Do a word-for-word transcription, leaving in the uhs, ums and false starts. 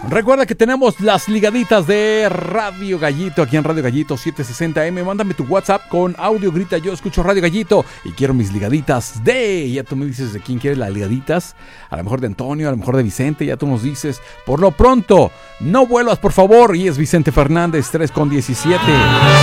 Recuerda que tenemos las ligaditas de Radio Gallito aquí en Radio Gallito setecientos sesenta eme. Mándame tu WhatsApp con audio, grita yo escucho Radio Gallito y quiero mis ligaditas de... Ya tú me dices de quién quieres las ligaditas. A lo mejor de Antonio, a lo mejor de Vicente, ya tú nos dices. Por lo pronto, no vuelvas por favor. Y es Vicente Fernández, tres con diecisiete.